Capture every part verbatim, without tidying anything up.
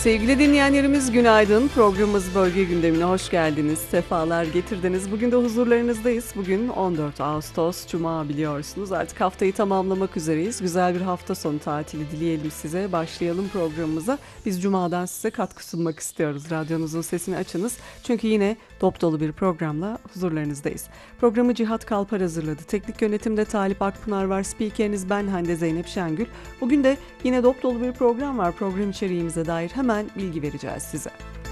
Sevgili dinleyenlerimiz günaydın. Programımız Bölge Gündemine hoş geldiniz. Sefalar getirdiniz. Bugün de huzurlarınızdayız. Bugün on dört Ağustos Cuma biliyorsunuz. Artık haftayı tamamlamak üzereyiz. Güzel bir hafta sonu tatili dileyelim size. Başlayalım programımıza. Biz Cuma'dan size katkı sunmak istiyoruz. Radyonuzun sesini açınız. Çünkü yine dop dolu bir programla huzurlarınızdayız. Programı Cihat Kalpar hazırladı. Teknik yönetimde Talip Akpınar var. Spikeriniz ben Hande Zeynep Şengül. Bugün de yine dop dolu bir program var. Program içeriğimize dair hemen bilgi vereceğiz size.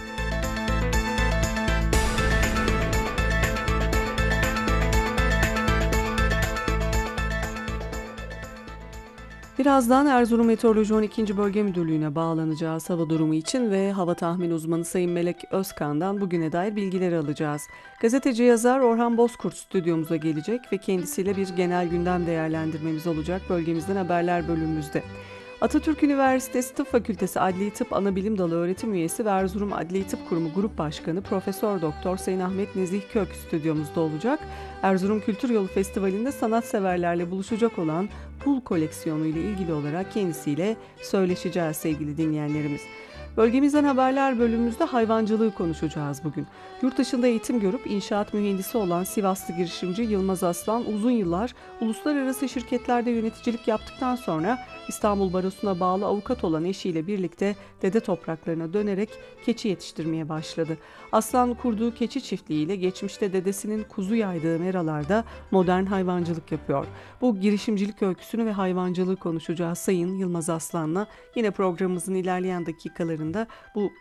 Birazdan Erzurum Meteoroloji on ikinci Bölge Müdürlüğü'ne bağlanacağız hava durumu için ve hava tahmin uzmanı Sayın Melek Özkan'dan bugüne dair bilgileri alacağız. Gazeteci yazar Orhan Bozkurt stüdyomuza gelecek ve kendisiyle bir genel gündem değerlendirmemiz olacak bölgemizden haberler bölümümüzde. Atatürk Üniversitesi Tıp Fakültesi Adli Tıp Anabilim Dalı öğretim üyesi ve Erzurum Adli Tıp Kurumu Grup Başkanı Profesör Doktor Sayın Ahmet Nezih Kök stüdyomuzda olacak. Erzurum Kültür Yolu Festivali'nde sanatseverlerle buluşacak olan pul koleksiyonu ile ilgili olarak kendisiyle söyleşeceğiz sevgili dinleyenlerimiz. Bölgemizden haberler bölümümüzde hayvancılığı konuşacağız bugün. Yurt dışında eğitim görüp inşaat mühendisi olan Sivaslı girişimci Yılmaz Aslan uzun yıllar uluslararası şirketlerde yöneticilik yaptıktan sonra İstanbul Barosu'na bağlı avukat olan eşiyle birlikte dede topraklarına dönerek keçi yetiştirmeye başladı. Aslan kurduğu keçi çiftliğiyle geçmişte dedesinin kuzu yaydığı meralarda modern hayvancılık yapıyor. Bu girişimcilik öyküsünü ve hayvancılığı konuşacağız Sayın Yılmaz Aslan'la. Yine programımızın ilerleyen dakikalarında bu